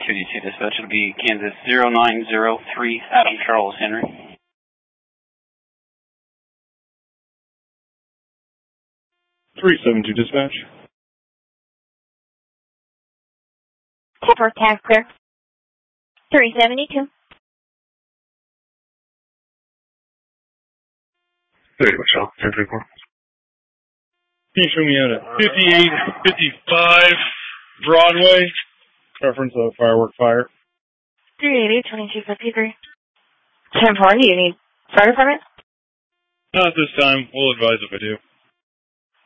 2D2 dispatch, it'll be Kansas 0903 Adam Charles Henry. 372 dispatch. 10-4 tax clear. 372. 30 Michelle, 1034. Can you show me out at 5855 Broadway? Reference of firework fire. 380, 2253. 10-4, do you need fire department? Not this time. We'll advise if I do.